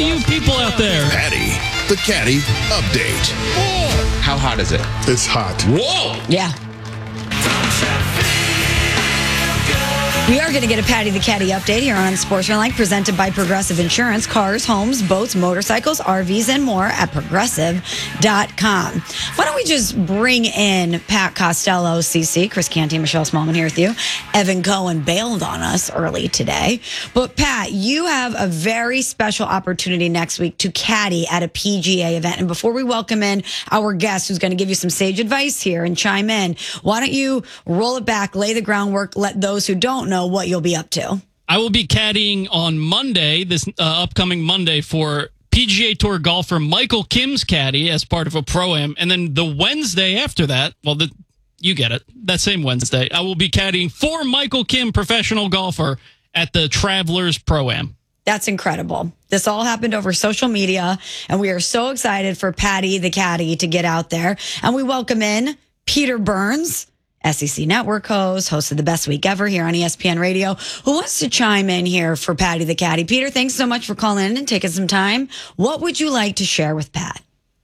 you people out there. Patty, the Caddy Update. Whoa. How hot is it? It's hot. Whoa! Yeah. We are going to get a Patty the Caddy update here on Sportsmanlike, presented by Progressive Insurance. Cars, homes, boats, motorcycles, RVs, and more at Progressive.com. Why don't we just bring in Pat Costello, CC, Chris Canty, Michelle Smallman here with you. Evan Cohen bailed on us early today. But Pat, you have a very special opportunity next week to caddy at a PGA event. And before we welcome in our guest who's going to give you some sage advice here and chime in, why don't you roll it back, lay the groundwork, let those who don't know what you'll be up to. I will be caddying on Monday, this upcoming Monday, for PGA Tour golfer Michael Kim's caddy as part of a Pro-Am. And then the Wednesday after that, well, you get it, that same Wednesday, I will be caddying for Michael Kim, professional golfer, at the Travelers Pro-Am. That's incredible. This all happened over social media, and we are so excited for Patty the Caddy to get out there. And we welcome in Peter Burns, SEC Network host of The Best Week Ever here on ESPN Radio, who wants to chime in here for Patty the Caddy. Peter, thanks so much for calling in and taking some time. What would you like to share with Pat?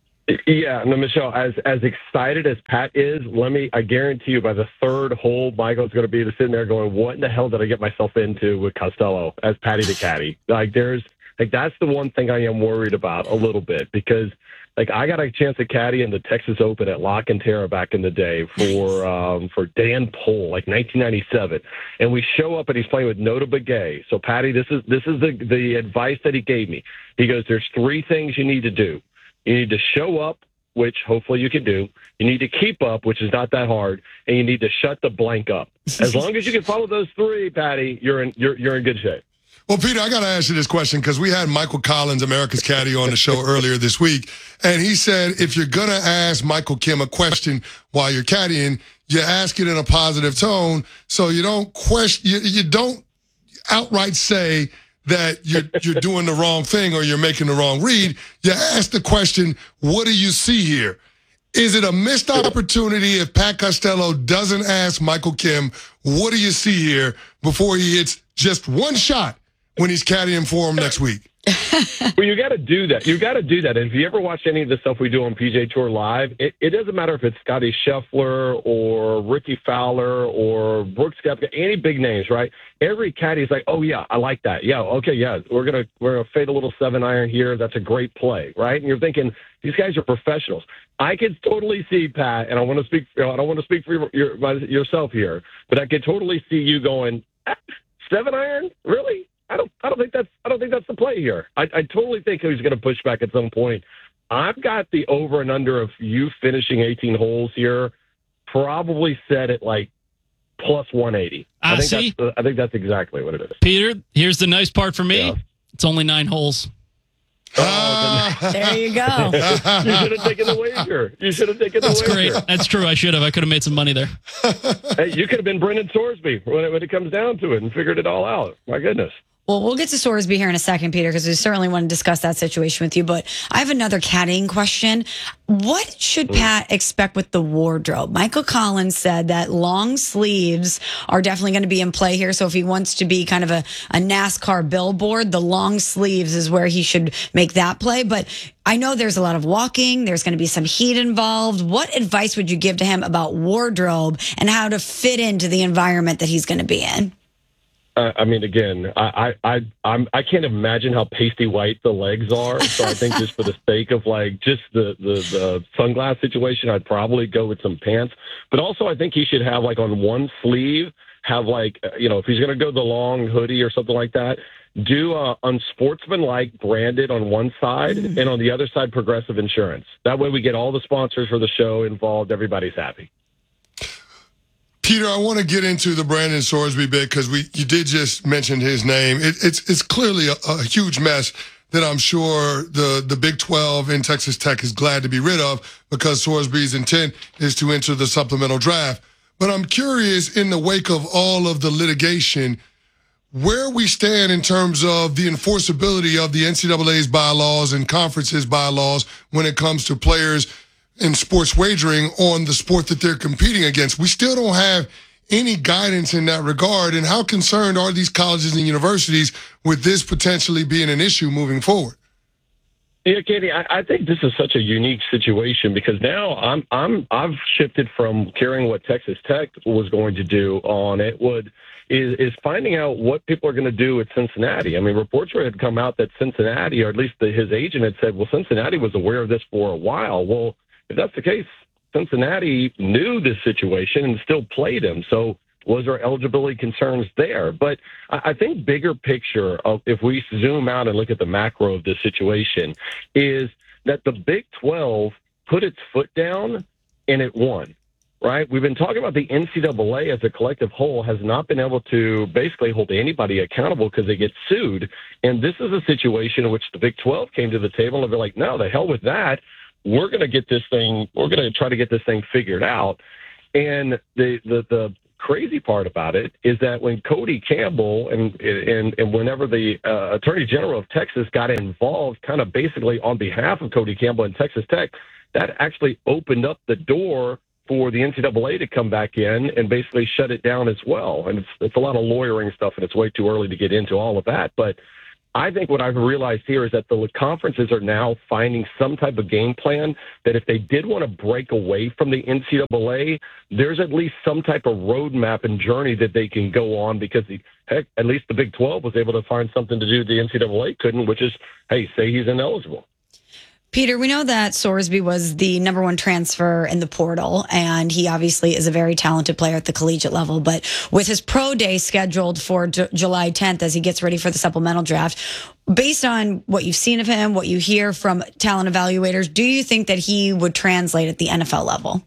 Yeah, no, Michelle, as excited as Pat is, I guarantee you by the third hole, Michael's going to be sitting there going, what in the hell did I get myself into with Costello as Patty the Caddy? That's the one thing I am worried about a little bit, because I got a chance to caddy in the Texas Open at La Cantera back in the day for Dan Pohl, 1997, and we show up and he's playing with Nota Begay. So Patty, this is the advice that he gave me. He goes, "There's three things you need to do. You need to show up, which hopefully you can do. You need to keep up, which is not that hard, and you need to shut the blank up. As long as you can follow those three, Patty, you're in good shape." Well, Peter, I got to ask you this question because we had Michael Collins, America's Caddy, on the show earlier this week, and he said if you're going to ask Michael Kim a question while you're caddying, you ask it in a positive tone, so you don't you don't outright say that you're doing the wrong thing or you're making the wrong read. You ask the question, what do you see here? Is it a missed opportunity if Pat Costello doesn't ask Michael Kim, what do you see here, before he hits just one shot when he's caddying for him next week? Well, you got to do that. You got to do that. And if you ever watch any of the stuff we do on PGA Tour Live, it doesn't matter if it's Scotty Scheffler or Ricky Fowler or Brooks Koepka, any big names, right? Every caddy is like, "Oh yeah, I like that. Yeah, okay, yeah, we're gonna fade a little 7-iron here. That's a great play, right?" And you're thinking, these guys are professionals. I could totally see, Pat, and I want to speak. I don't want to speak for yourself here, but I could totally see you going, 7-iron, really? I don't think that's the play here. I totally think he's going to push back at some point. I've got the over and under of you finishing 18 holes here probably set at plus 180. I think that's exactly what it is. Peter, here's the nice part for me. Yeah. It's only 9 holes. There you go. You should have taken the wager. That's great. That's true. I should have. I could have made some money there. Hey, you could have been Brendan Sorsby when it comes down to it and figured it all out. My goodness. Well, we'll get to Sorsby here in a second, Peter, because we certainly want to discuss that situation with you. But I have another caddying question. What should Pat expect with the wardrobe? Michael Collins said that long sleeves are definitely going to be in play here. So if he wants to be kind of a NASCAR billboard, the long sleeves is where he should make that play. But I know there's a lot of walking. There's going to be some heat involved. What advice would you give to him about wardrobe and how to fit into the environment that he's going to be in? I mean, again, I can't imagine how pasty white the legs are. So I think just for the sake of just the sunglass situation, I'd probably go with some pants. But also, I think he should have on one sleeve, have if he's going to go the long hoodie or something like that, do unsportsmanlike branded on one side and on the other side Progressive Insurance. That way we get all the sponsors for the show involved. Everybody's happy. Peter, I want to get into the Brandon Sorsby bit because you did just mention his name. It's clearly a huge mess that I'm sure the Big 12 in Texas Tech is glad to be rid of, because Sorsby's intent is to enter the supplemental draft. But I'm curious, in the wake of all of the litigation, where we stand in terms of the enforceability of the NCAA's bylaws and conferences bylaws when it comes to players in sports wagering on the sport that they're competing against. We still don't have any guidance in that regard. And how concerned are these colleges and universities with this potentially being an issue moving forward? Yeah, Katie, I think this is such a unique situation because now I've shifted from caring what Texas Tech was going to do on it is finding out what people are going to do at Cincinnati. I mean, reports had come out that Cincinnati, or at least his agent had said, well, Cincinnati was aware of this for a while. Well, if that's the case, Cincinnati knew this situation and still played him. So was there eligibility concerns there? But I think bigger picture of if we zoom out and look at the macro of this situation is that the Big 12 put its foot down and it won, right? We've been talking about the NCAA as a collective whole has not been able to basically hold anybody accountable because they get sued. And this is a situation in which the Big 12 came to the table and they're like, no, the hell with that. We're going to try to get this thing figured out. And the crazy part about it is that when Cody Campbell and whenever the Attorney General of Texas got involved kind of basically on behalf of Cody Campbell and Texas Tech, that actually opened up the door for the NCAA to come back in and basically shut it down as well. And it's a lot of lawyering stuff, and it's way too early to get into all of that. But I think what I've realized here is that the conferences are now finding some type of game plan that if they did want to break away from the NCAA, there's at least some type of roadmap and journey that they can go on because, at least the Big 12 was able to find something to do the NCAA couldn't, which is, hey, say he's ineligible. Peter, we know that Sorsby was the number one transfer in the portal, and he obviously is a very talented player at the collegiate level. But with his pro day scheduled for July 10th as he gets ready for the supplemental draft, based on what you've seen of him, what you hear from talent evaluators, do you think that he would translate at the NFL level?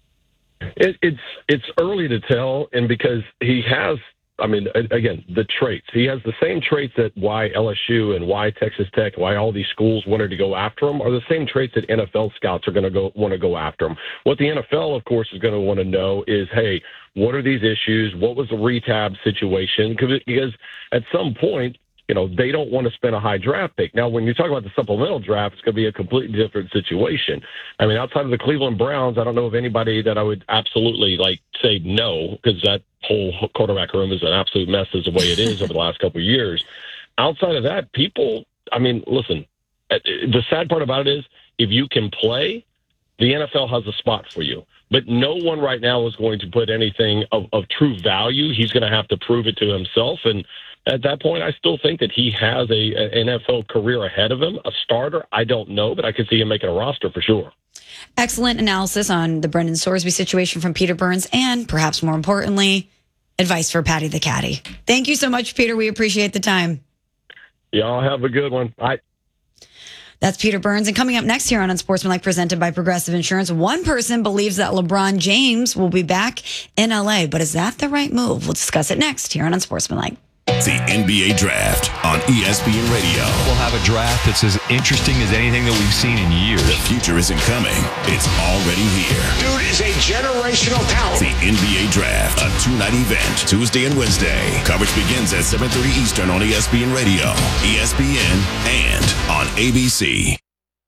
It's early to tell, and because he has, again, the traits. He has the same traits that why LSU and why Texas Tech, why all these schools wanted to go after him are the same traits that NFL scouts are going to want to go after him. What the NFL, of course, is going to want to know is, hey, what are these issues? What was the rehab situation? Because at some point, they don't want to spend a high draft pick. Now, when you talk about the supplemental draft, it's going to be a completely different situation. Outside of the Cleveland Browns, I don't know of anybody that I would absolutely say no, because that whole quarterback room is an absolute mess as the way it is over the last couple of years. Outside of that, people, listen, the sad part about it is if you can play, the NFL has a spot for you. But no one right now is going to put anything of true value. He's going to have to prove it to himself. And at that point, I still think that he has an NFL career ahead of him. A starter, I don't know, but I could see him making a roster for sure. Excellent analysis on the Brendan Sorsby situation from Peter Burns, and perhaps more importantly, advice for Patty the Caddy. Thank you so much, Peter. We appreciate the time. Y'all have a good one. Bye. That's Peter Burns. And coming up next here on Unsportsmanlike, presented by Progressive Insurance, one person believes that LeBron James will be back in LA. But is that the right move? We'll discuss it next here on Unsportsmanlike. The NBA Draft on ESPN Radio. We'll have a draft that's as interesting as anything that we've seen in years. The future isn't coming. It's already here. Dude is a generational talent. The NBA Draft, a two-night event, Tuesday and Wednesday. Coverage begins at 7:30 Eastern on ESPN Radio, ESPN, and on ABC.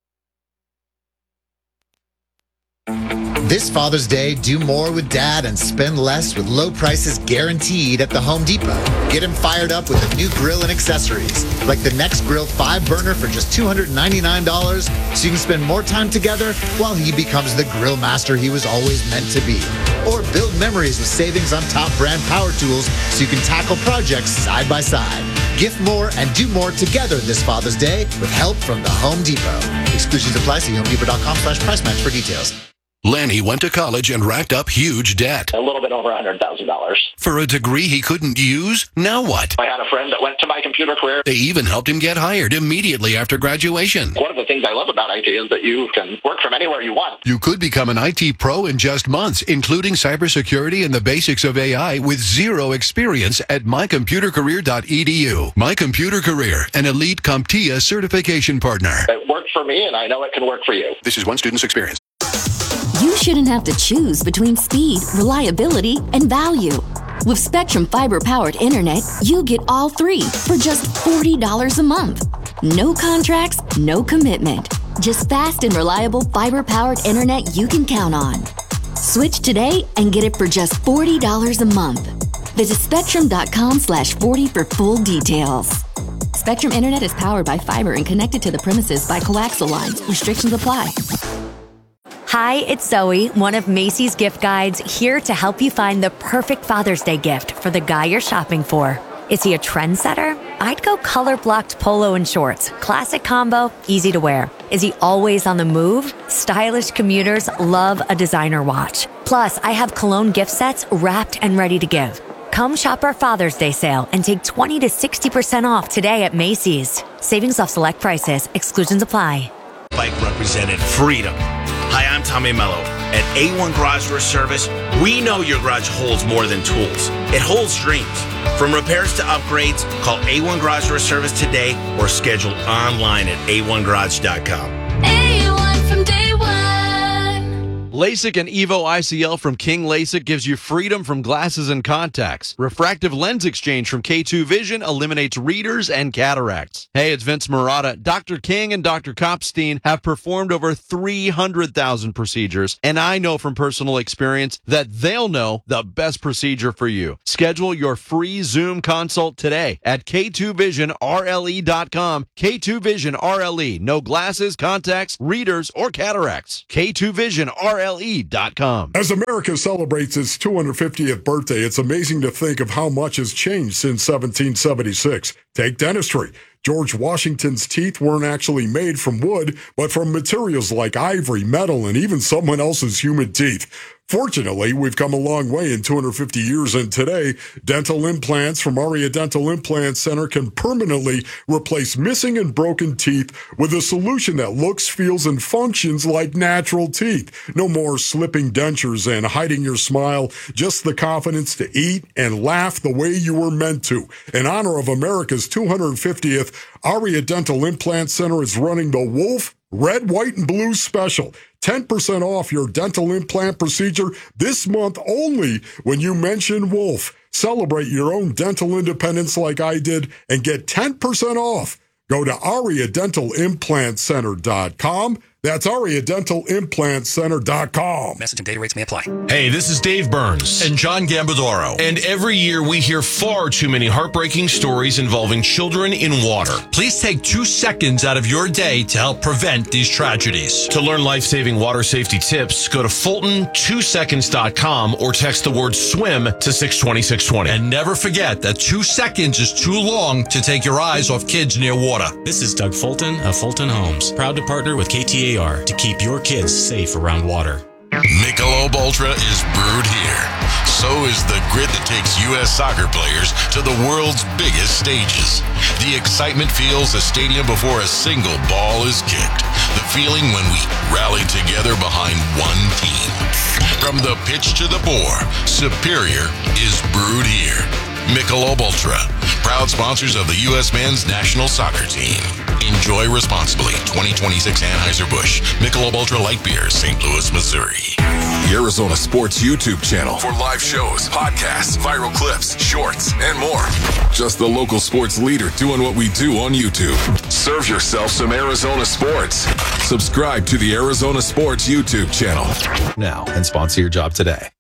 This Father's Day, do more with Dad and spend less with low prices guaranteed at the Home Depot. Get him fired up with a new grill and accessories, like the Next Grill 5-burner for just $299, so you can spend more time together while he becomes the grill master he was always meant to be. Or build memories with savings on top brand power tools so you can tackle projects side by side. Gift more and do more together this Father's Day with help from the Home Depot. Exclusions apply. See HomeDepot.com/price match for details. Lanny went to college and racked up huge debt. A little bit over $100,000. For a degree he couldn't use? Now what? I had a friend that went to My Computer Career. They even helped him get hired immediately after graduation. One of the things I love about IT is that you can work from anywhere you want. You could become an IT pro in just months, including cybersecurity and the basics of AI with zero experience at mycomputercareer.edu. My Computer Career, an elite CompTIA certification partner. It worked for me, and I know it can work for you. This is one student's experience. You shouldn't have to choose between speed, reliability, and value. With Spectrum Fiber-powered internet, you get all three for just $40 a month. No contracts, no commitment. Just fast and reliable fiber-powered internet you can count on. Switch today and get it for just $40 a month. Visit spectrum.com/40 for full details. Spectrum Internet is powered by fiber and connected to the premises by coaxial lines. Restrictions apply. Hi, it's Zoe, one of Macy's gift guides, here to help you find the perfect Father's Day gift for the guy you're shopping for. Is he a trendsetter? I'd go color-blocked polo and shorts. Classic combo, easy to wear. Is he always on the move? Stylish commuters love a designer watch. Plus, I have cologne gift sets wrapped and ready to give. Come shop our Father's Day sale and take 20 to 60% off today at Macy's. Savings off select prices. Exclusions apply. Bike represented freedom. Hi, I'm Tommy Mello. At A1 Garage Door Service, we know your garage holds more than tools. It holds dreams. From repairs to upgrades, call A1 Garage Door Service today or schedule online at a1garage.com. A1 from day one. LASIK and EVO ICL from King LASIK gives you freedom from glasses and contacts. Refractive lens exchange from K2 Vision eliminates readers and cataracts. Hey, it's Vince Murata. Dr. King and Dr. Kopstein have performed over 300,000 procedures, and I know from personal experience that they'll know the best procedure for you. Schedule your free Zoom consult today at K2VisionRLE.com. K2 Vision RLE. No glasses, contacts, readers, or cataracts. K2VisionRLE.com. As America celebrates its 250th birthday, it's amazing to think of how much has changed since 1776. Take dentistry. George Washington's teeth weren't actually made from wood, but from materials like ivory, metal, and even someone else's human teeth. Fortunately, we've come a long way in 250 years, and today, dental implants from Aria Dental Implant Center can permanently replace missing and broken teeth with a solution that looks, feels, and functions like natural teeth. No more slipping dentures and hiding your smile, just the confidence to eat and laugh the way you were meant to. In honor of America's 250th, Aria Dental Implant Center is running the Wolf Red, White, and Blue special. 10% off your dental implant procedure this month only when you mention Wolf. Celebrate your own dental independence like I did and get 10% off. Go to AriaDentalImplantCenter.com. That's AriaDentalImplantCenter.com. Message and data rates may apply. Hey, this is Dave Burns and John Gambadoro. And every year we hear far too many heartbreaking stories involving children in water. Please take 2 seconds out of your day to help prevent these tragedies. To learn life-saving water safety tips, go to Fulton2seconds.com or text the word SWIM to 620-620. And never forget that 2 seconds is too long to take your eyes off kids near water. This is Doug Fulton of Fulton Homes, proud to partner with KTAR to keep your kids safe around water. Michelob Ultra is brewed here. So is the grit that takes U.S. soccer players to the world's biggest stages. The excitement feels a stadium before a single ball is kicked. The feeling when we rally together behind one team. From the pitch to the bore, Superior is brewed here. Michelob Ultra, proud sponsors of the U.S. men's national soccer team. Enjoy responsibly. 2026 Anheuser-Busch. Michelob Ultra Light Beer, St. Louis, Missouri. The Arizona Sports YouTube channel for live shows, podcasts, viral clips, shorts, and more. Just the local sports leader doing what we do on YouTube. Serve yourself some Arizona sports. Subscribe to the Arizona Sports YouTube channel now and sponsor your job today.